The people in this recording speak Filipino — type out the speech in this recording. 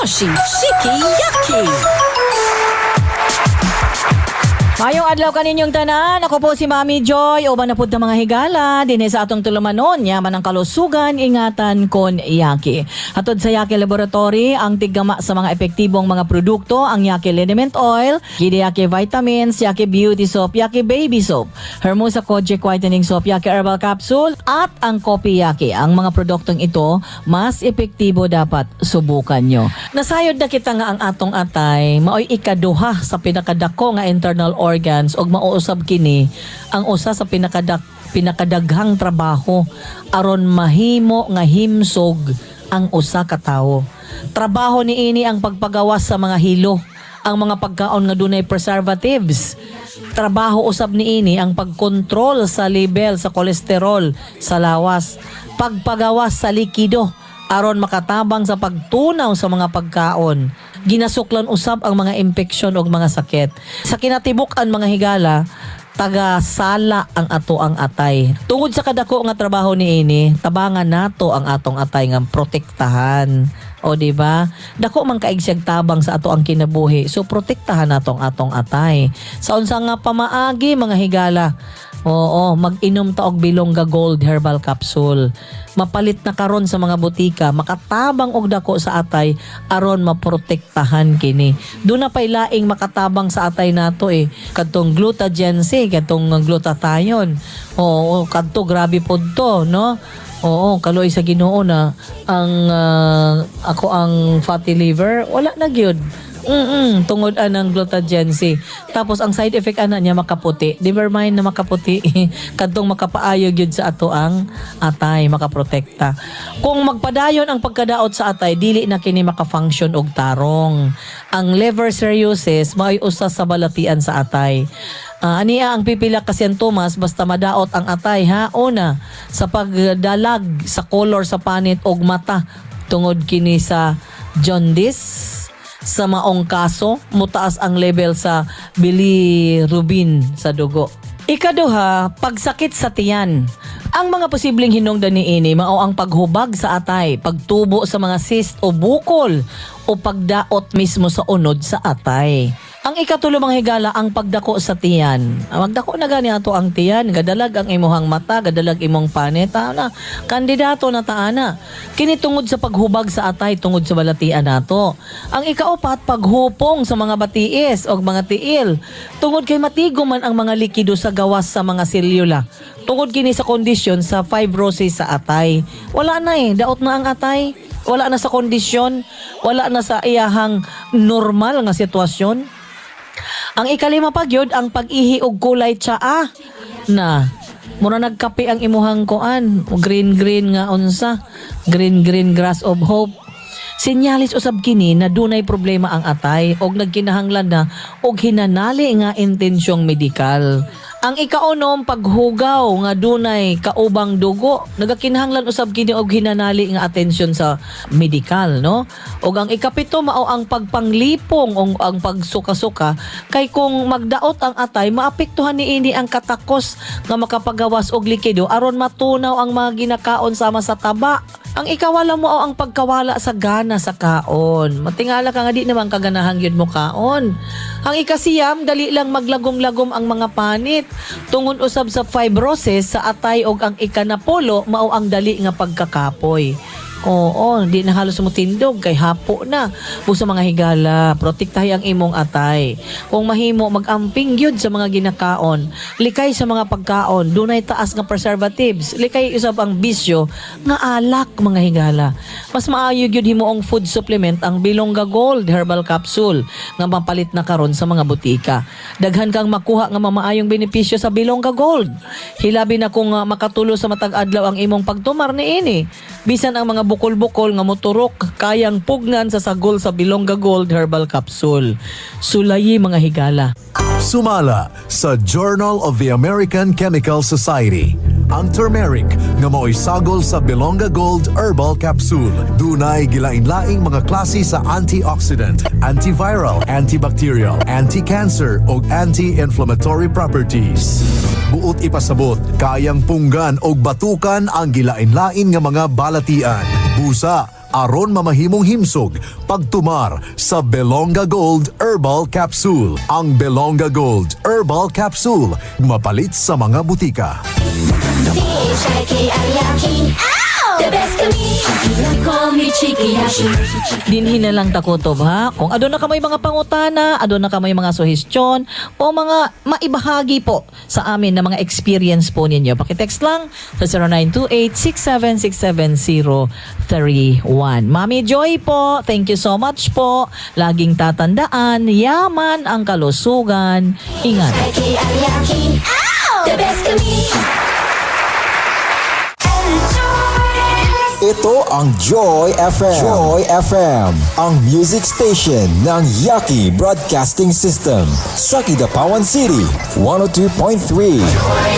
Moshi Shiki Yaki. Mayong adlaw kaninyong tanan, ako po si Mami Joy, uban na po ng mga higala, din sa atong tulumanon, yaman ang kalusugan, ingatan kon Yaki. Hatod sa Yaki Laboratory, ang tiggama sa mga epektibong mga produkto, ang Yaki Liniment Oil, Yaki Vitamins, Yaki Beauty Soap, Yaki Baby Soap, Hermosa Kojic Whitening Soap, Yaki Herbal Capsule, at ang Kopi Yaki. Ang mga produktong ito, mas epektibo dapat subukan nyo. Nasayod na kita nga ang atong atay, maoy ikaduha sa pinakadako nga internal organs og mauusab kini ang usa sa pinakadaghang trabaho aron mahimo nga himsog ang usa ka tawo. Trabaho niini ang pagpagawas sa mga hilo, ang mga pagkaon nga dunay preservatives. Trabaho usab niini ang pagkontrol sa level sa kolesterol sa lawas, pagpagawas sa likido aron makatabang sa pagtunaw sa mga pagkaon. Ginasuklan usab ang mga impeksyon o mga sakit. Sa kinatibuk-an mga higala, taga-sala ang ato ang atay. Tungod sa kadako nga trabaho niini, tabangan nato ang atong atay nga protektahan. O di ba? Dako man kaigsag tabang sa ato ang kinabuhi. So protektahan nato ang atong atay. Sa unsa nga pamaagi mga higala, oo, mag-inom ta og Bilongga Gold Herbal Capsule. Mapalit na karon sa mga butika, makatabang og dako sa atay aron maprotektahan kini. Do na pay laing makatabang sa atay nato kadtong glutagency, kadtong glutathione. Oo, kadto grabe pod to, no? Oo, kaloy sa Ginoo na ang ako ang fatty liver, wala na gyud. Tungod anang glutagency. Tapos ang side effect ana niya makaputi. Never mind na makaputi. Kadtong makapaayo gyud sa ato ang atay, makaprotekta. Kung magpadayon ang pagkadaot sa atay, dili na kini makafunction og tarong. Ang liver cirrhosis mao'y usa sa balatian sa atay. Aniya ang pipila kasi ang Thomas basta madaot ang atay ha. Una, sa pagdalag sa color sa panit og mata tungod kini sa jaundice. Sa maong kaso, mutaas ang level sa bilirubin sa dugo. Ikaduha, pagsakit sa tiyan. Ang mga posibleng hinungdan niini mao ang paghubag sa atay, pagtubo sa mga cyst o bukol o pagdaot mismo sa unod sa atay. Ang ikatulo mga higala, ang pagdako sa tiyan. Magdako na gani ato ang tiyan, gadalag ang imuhang mata, gadalag imong panit, na kandidato na taana. Kini tungod sa paghubag sa atay, tungod sa balatian nato. Ang ikaupat, paghupong sa mga batiis o mga tiil. Tungod kay matigo man ang mga likido sa gawas sa mga selula. Tungod kini sa kondisyon sa fibrosis sa atay. Wala na daot na ang atay. Wala na sa kondisyon, wala na sa iyahang normal nga sitwasyon. Ang ikalima pa gyud ang pag-ihi og kulay tsaa na mura nagkape ang imuhang kuan, green nga unsa, green grass of hope. Sinyalis usab kini na dunay problema ang atay og nagkinahanglan na og hinanali nga intensyong medikal. Ang ikaunom, paghugaw nga dunay kaubang dugo, nagakinahanglan usab kini og hinanali nga atensyon sa medikal, no? Og ang ikapito mao ang pagpanglipong o ang pagsuka-suka kay kung magdaot ang atay maapektuhan niini ang katakos nga makapagawas og likido aron matunaw ang mga ginakaon sama sa taba. Ang ikawala mo ang pagkawala sa gana sa kaon. Matingala ka nga di naman kaganahan yun mo kaon. Ang ikasiyam, dali lang maglagom-lagom ang mga panit. Tungod usab sa fibrosis sa atay og ang ikanapulo mao ang dali nga pagkakapoy. Oo, di na halos mutindog kay hapo na. Busa mga higala, protektahi ang imong atay. Kung mahimo mag-amping gyud sa mga ginakaon, likay sa mga pagkaon, dunay taas nga preservatives, likay usab ang bisyo nga alak mga higala. Mas maayo gyud himuong food supplement ang Bilongga Gold Herbal Capsule nga mapalit na karon sa mga butika. Daghan kang makuha nga mamaayong benepisyo sa Bilongga Gold. Hilabi na kung makatulo sa matag adlaw ang imong pagtumar niini. Bisan ang mga bukol-bukol nga moturok kayang pugnan sa sagol sa Bilongga Gold Herbal Capsule. Sulayi mga higala. Sumala sa Journal of the American Chemical Society. Ang turmeric nga mao'y sagol sa Bilongga Gold Herbal Capsule. Dunay gilain-laing mga klase sa antioxidant, antiviral, antibacterial, anti-cancer o anti-inflammatory properties. Buot ipasabot, kayang punggan o batukan ang gilain-lain nga mga balatian. Busa aron mamahimong himsog pagtumar sa Belonga Gold Herbal Capsule. Ang Belonga Gold Herbal Capsule mapalit sa mga butika. The best kami, call me Chiki Yashi. Dinhin na lang takutob ha. Kung adon na kamay mga pangutana, adon na kamay mga suhestyon o mga maibahagi po sa amin na mga experience po ninyo. Pakitext lang sa 0928-6767031. Mami Joy po, thank you so much po. Laging tatandaan, yaman ang kalusugan. Ingat. The best kami. Ito ang Joy FM. Joy FM, ang music station ng Yaki Broadcasting System sa Kidapawan City, 102.3.